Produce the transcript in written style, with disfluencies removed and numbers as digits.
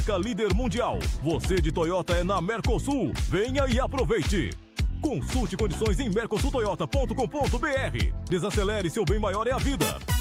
marca líder mundial. Você de Toyota é na Mercosul. Venha e aproveite. Consulte condições em mercosultoyota.com.br. Desacelere, seu bem maior é a vida.